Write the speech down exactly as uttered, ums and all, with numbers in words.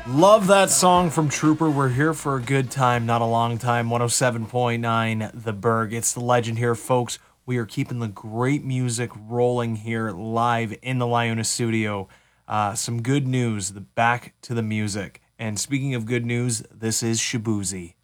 Love that song from Trooper. We're here for a good time, not a long time. one oh seven point nine The Berg. It's the legend here, folks. We are keeping the great music rolling here live in the Liona studio. Uh, some good news, the back to the music. And speaking of good news, this is Shaboozey.